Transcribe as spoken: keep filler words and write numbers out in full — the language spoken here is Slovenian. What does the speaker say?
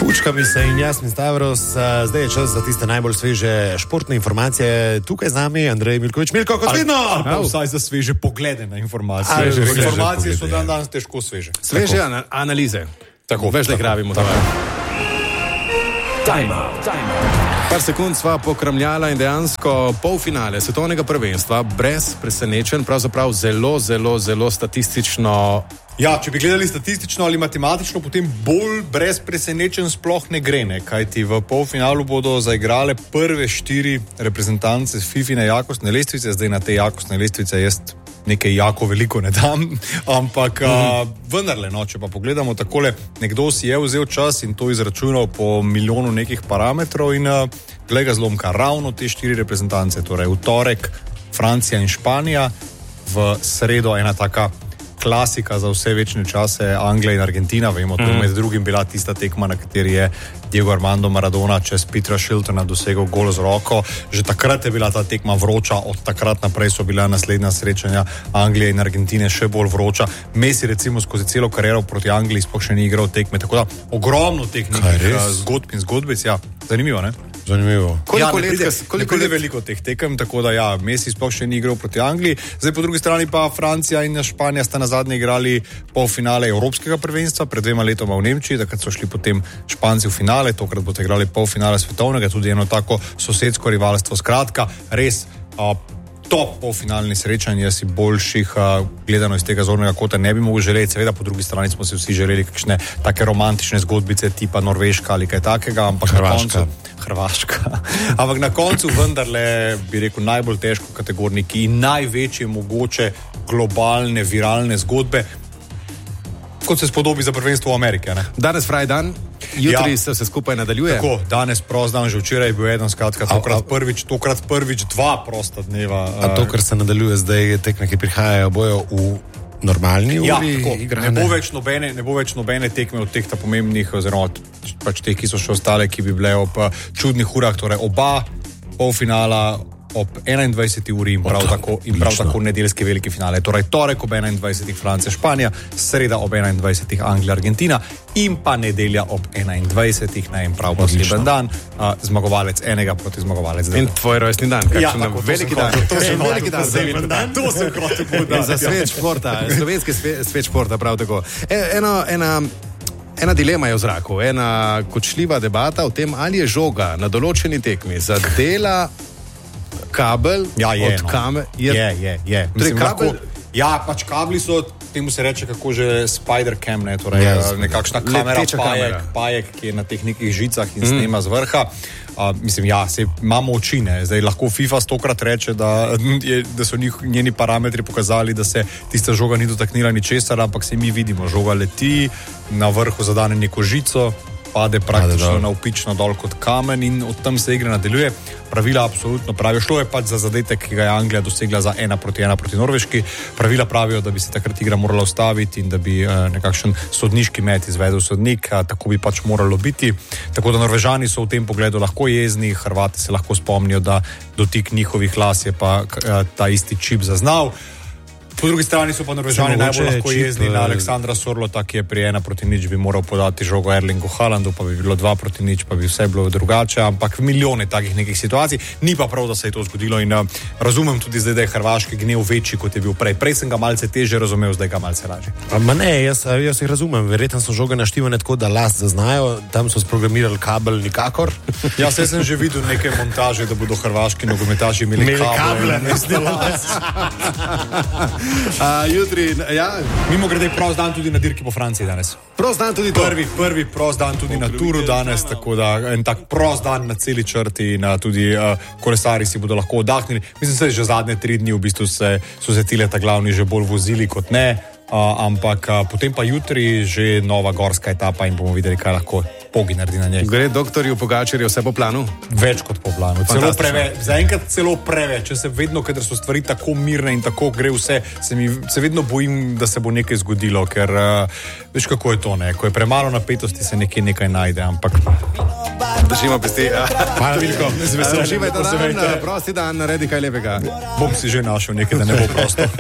Fučka mi se in Jasmin Stavros, zdaj je čas za tiste najbolj sveže športne informacije. Tukaj z nami Andrej Milkovič. Milko, kot vidno! Ali pa vsaj za sveže poglede na informacije. Ali, sveže informacije poglede, so dan danes težko sveže. Sveže ana- analize. Tako, veš, da grabimo. Tako. Time out, time out. Par sekund sva pokramljala in dejansko polfinale svetovnega prvenstva brez presenečenj, pravzaprav zelo, zelo, zelo statistično. Ja, če bi gledali statistično ali matematično, potem bolj brez presenečenj sploh ne gre, ne? Kajti v polfinalu bodo zaigrale prve štiri reprezentance z Fifine jakostne lestvice, zdaj na te jakostne lestvice jaz nekaj jako veliko ne dam, ampak mm. a, vendarle, no, če pa pogledamo takole, nekdo si je vzel čas in to izračunal po milijonu nekih parametrov in a, glej ga zlomka, ravno te štiri reprezentance, torej v torek Francija in Španija, v sredo ena taka klasika za vse večne čase, Anglija in Argentina, vemo, to je med drugim bila tista tekma, na kateri je Diego Armando Maradona čez Petera Shiltona dosegel gol z roko. Že takrat je bila ta tekma vroča, od takrat naprej so bila naslednja srečanja Anglije in Argentine še bolj vroča. Messi recimo skozi celo kariero proti Angliji sploh še ni igral tekme, tako da ogromno teh nekih zgodb in zgodbic, ja, zanimivo, ne? Zanimivo. Koliko ja, let, koliko let veliko teh tekem, tako da ja, Messi sploh še ni igral proti Angliji. Zdaj po drugi strani pa Francija in Španija sta nazadnje igrali polfinale Evropskega prvenstva pred dvema letoma v Nemčiji, takrat so šli potem Španci v finale, tokrat bodo igrali polfinale svetovnega, tudi eno tako sosedsko rivalstvo. Skratka, res a, top polfinalni srečanj, jaz si boljših a, gledano iz tega zornega kota ne bi mogel želeti. Seveda po drugi strani smo si vsi želeli kakšne take romantične zgodbice tipa Norveška ali kaj takega, ampak Hrvaška. na koncu Hrvaška. Ampak na koncu vendarle bi rekel najbolj težko kategorniki in največje mogoče globalne, viralne zgodbe, kot se spodobi za prvenstvo v Amerike. Ne? Danes fraj dan, jutri ja. se vse skupaj nadaljuje. Tako, danes prost dan, že včeraj je bil eden, skratka, tokrat prvič, tokrat prvič dva prosta dneva. A to, kar se nadaljuje zdaj, tekme, ki prihajajo, bojo v normalni uri ja, tako, igrane? Ne bo več nobene, ne bo več nobene tekme od teh ta pomembnih, oziroma pač teh, ki so še ostale, ki bi bile ob čudnih urah, torej oba polfinala ob enaindvajseti uri in prav, tako, in prav tako nedeljski veliki finale. Torej torek ob enaindvajsetih Francija, Španija, sreda ob enaindvajsetih Anglija, Argentina in pa nedelja ob enaindvajsetih na en prav poseben dan, uh, zmagovalec enega proti zmagovalec drugega. In tvoj rojstni dan. Ja, tako, veliki dan. To je veliki dan. dan. To sem hotel povedati. Za svet športa, slovenski svet športa prav tako. E, eno, ena... Ena dilema je v zraku, ena kočljiva debata o tem, ali je žoga na določeni tekmi zadela kabel ja, je, od no. kamer. Je, je, je. je. Mislim, kabel... lahko, ja, pač kabli so, temu se reče, kako že spider cam, ne, torej yes. nekakšna kamera, pajek, kamera, pajek, ki je na teh nekih žicah in mm. snema z vrha. Uh, mislim, ja, se imamo oči, ne. Zdaj lahko FIFA stokrat reče, da, je, da so njih, njeni parametri pokazali, da se tista žoga ni dotaknila ničesar, ampak se mi vidimo, žoga leti, na vrhu zadane neko žico, pade praktično navpično dol kot kamen in od tam se igra nadaljuje. Pravila absolutno pravijo. Šlo je pač za zadetek, ki ga je Anglija dosegla za ena proti ena proti Norveški. Pravila pravijo, da bi se takrat igra morala ustaviti in da bi uh, nekakšen sodniški met izvedel sodnik, uh, tako bi pač moralo biti. Tako da Norvežani so v tem pogledu lahko jezni, Hrvati se lahko spomnijo, da dotik njihovih las je pa uh, ta isti čip zaznal. Po drugi strani so pa Norvežani najbolj lahko čip, jezni na Aleksandra Sorlota, ki je pri ena proti nič bi moral podati žogo Erlingu Haalandu, pa bi bilo dva proti nič, pa bi vse bilo drugače, ampak milijone takih nekih situacij. Ni pa prav, da se je to zgodilo in uh, razumem tudi zdaj, da je hrvaški gnev večji, kot je bil prej. Prej sem ga malce teže razumel, zdaj ga malce lažje. Ma ne, jaz, jaz jih razumem. Verjetno so žoge naštivane tako, da las zaznajo, tam so sprogramirali kabel nikakor. Ja, se sem že videl neke montaže, da bodo hrvaški nogometaši imeli, imeli kable. Uh, jutri, ja. Mimo grede prost dan tudi na dirki po Franciji danes. Prost dan tudi to. Prvi, prvi prost dan tudi na Turu danes, tako da en tak prost dan na celi črti in tudi uh, kolesari si bodo lahko oddahnili. Mislim, se že zadnje tri dni v bistvu se, so se tile ta glavni že bolj vozili kot ne, uh, ampak uh, potem pa jutri že nova gorska etapa in bomo videli, kaj lahko Pogi naredi na njej. Gre doktorju Pogačarju vse po planu? Več kot po planu. Celo preveč, zaenkrat celo preveč. Če se vedno, kadar so stvari tako mirne in tako gre vse, se, mi, se vedno bojim, da se bo nekaj zgodilo, ker uh, veš, kako je to, ne? Ko je premalo napetosti, se nekaj nekaj najde, ampak... Držimo pesti. Hvala veliko. Uživajte dan, prosti dan, naredi kaj lepega. Bom si že našel nekaj, da ne bo prosto.